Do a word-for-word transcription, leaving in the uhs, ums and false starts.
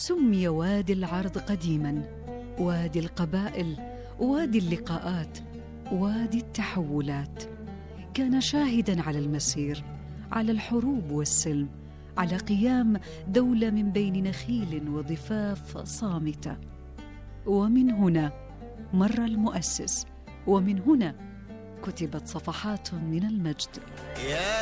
سمي وادي العرض قديماً وادي القبائل، وادي اللقاءات، وادي التحولات. كان شاهداً على المسير، على الحروب والسلم، على قيام دولة من بين نخيل وضفاف صامتة. ومن هنا مر المؤسس، ومن هنا كتبت صفحات من المجد. يا